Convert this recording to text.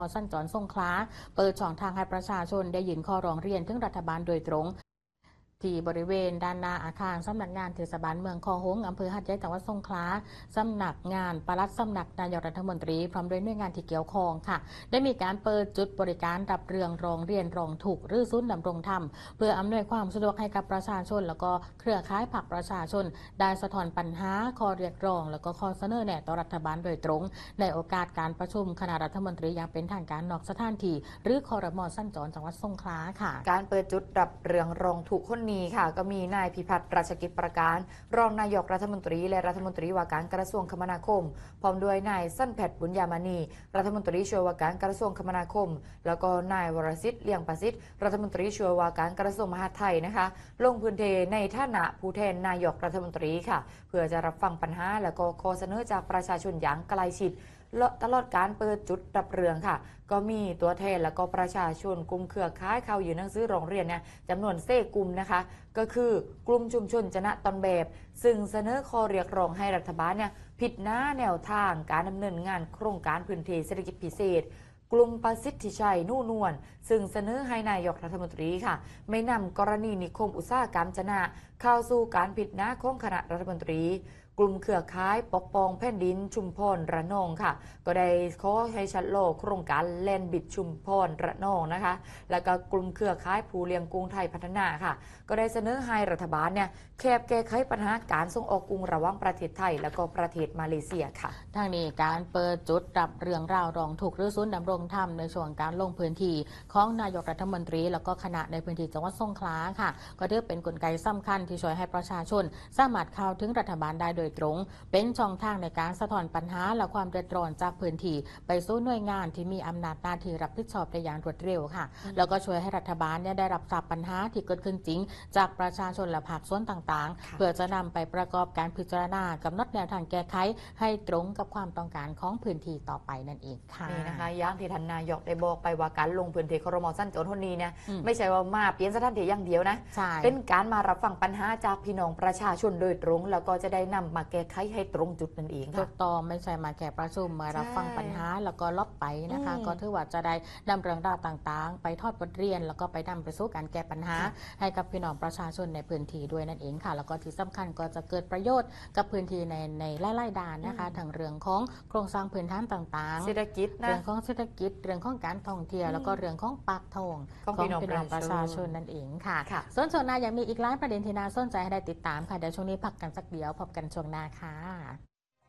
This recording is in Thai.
สัญจรสงขลาเปิดช่องทางให้ประชาชนได้ยื่นข้อร้องเรียนถึงรัฐบาลโดยตรงที่บริเวณด้านหน้าอาคารสำนักงานเทศบาลเมืองคอหงส์อำเภอหาดใหญ่จังหวัดสงขลาสำนักงานปลัดสำนักนายกรัฐมนตรีพร้อมด้วยหน่วยงานที่เกี่ยวข้องค่ะได้มีการเปิดจุดบริการรับเรื่องร้องเรียนร้องทุกข์หรือศูนย์ดำรงธรรมเพื่ออำนวยความสะดวกให้กับประชาชนแล้วก็เครือข่ายพรรคประชาชนได้สะท้อนปัญหาข้อเรียกร้องแล้วก็ข้อเสนอแนะต่อรัฐบาลโดยตรงในโอกาสการประชุมคณะรัฐมนตรีอย่างเป็นทางการนอกสถานที่หรือครม.สัญจรจังหวัดสงขลาค่ะการเปิดจุดรับเรื่องร้องทุกข์คนนี้ค่ะก็มีนายพิพัฒน์ราชกิจประการรองนายกรัฐมนตรีและรัฐมนตรีว่าการกระทรวงคมนาคมพร้อมด้วยนายสั้นแพทย์บุญญามณีรัฐมนตรีช่วยว่าการกระทรวงคมนาคมแล้วก็นายวรสิทธิ์เลี่ยงประสิทธิ์รัฐมนตรีช่วยว่าการกระทรวงมหาดไทยนะคะลงพื้นที่ในฐานะผู้แทนนายกรัฐมนตรีค่ะเพื่อจะรับฟังปัญหาและก็ข้อเสนอจากประชาชนอย่างใกล้ชิดตลอดการเปิดจุดรับเรื่องค่ะก็มีตัวแทนและก็ประชาชนกลุ่มเครือข่ายเข้าอยู่หนังสือโรงเรียนเนี่ยจำนวน4 กลุ่มนะคะก็คือกลุ่มชุมชนจนะตอนแบบซึ่งเสนอข้อเรียกร้องให้รัฐบาลเนี่ยผิดหน้าแนวทางการดำเนินงานโครงการพื้นที่เศรษฐกิจพิเศษกลุ่มประสิทธิชัยนู่นวลซึ่งเสนอให้นายกรัฐมนตรีค่ะไม่นำกรณีนิคมอุตสาหกรรมจนะเข้าสู่การผิดหน้าของคณะรัฐมนตรีกลุ่มเครือข่ายปกป้องแผ่นดินชุมพรระนองค่ะก็ได้ขอให้ชัดโลกโครงการแลนบิดชุมพรระนองนะคะแล้วก็กลุ่มเครือข่ายผู้เลี้ยงกุ้งไทยพัฒนาค่ะก็ได้เสนอให้รัฐบาลเนี่ยแก้ไขปัญหาการส่งออกกุ้งระหว่างประเทศไทยและก็ประเทศมาเลเซียค่ะทางนี้การเปิดจุดรับเรื่องราวร้องทุกข์หรือศูนย์ดำรงธรรมในช่วงการลงพื้นที่ของนายกรัฐมนตรีแล้วก็คณะในพื้นที่จังหวัดสงขลาค่ะก็ถือเป็นกลไกสำคัญที่ช่วยให้ประชาชนสามารถเข้าถึงรัฐบาลได้โดยตรงเป็นช่องทางในการสะท้อนปัญหาและความเดือดร้อนจากพื้นที่ไปสู่หน่วยงานที่มีอำนาจหน้าที่รับผิดชอบได้อย่างรวดเร็วค่ะแล้วก็ช่วยให้รัฐบาลได้รับทราบปัญหาที่เกิดขึ้นจริงจากประชาชนและภาคส่วนต่างๆเพื่อจะนำไปประกอบการพิจารณากำหนดแนวทางแก้ไขให้ตรงกับความต้องการของพื้นที่ต่อไปนั่นเองค่ะนี่นะคะอย่างที่ท่านนายกได้บอกไปว่าการลงพื้นที่ครม.สั้นโจทนนี้เนี่ยไม่ใช่ว่ามาเปลี่ยนสถานที่อย่างเดียวนะเป็นการมารับฟังปัญหาจากพี่น้องประชาชนโดยตรงแล้วก็จะได้นำมาแก้ไขให้ตรงจุดนั่นเองถูกต้องไม่ใช่มาแค่ประชุมมารับฟังปัญหาแล้วก็ลบไปนะคะก็ถือว่าจะได้นำเรื่องราวต่างๆไปทอดบทเรียนแล้วก็ไปนำไปสู่การแก้ปัญหาให้กับพี่น้องประชาชนในพื้นที่ด้วยนั่นเองค่ะแล้วก็ที่สำคัญก็จะเกิดประโยชน์กับพื้นที่ในไล่ๆด้านนะคะทั้งเรื่องของโครงสร้างพื้นฐานต่างๆเศรษฐกิจนะเรื่องของเศรษฐกิจเรื่องของการท่องเที่ยวแล้วก็เรื่องของปากท้องของพี่น้องประชาชนนั่นเองค่ะส่วนช่วงหน้ายังมีอีกหลายประเด็นที่น่าสนใจให้ได้ติดตามค่ะเดี๋ยวช่วงนี้พักกันสักเดียวพบกันช่วงหน้าค่ะ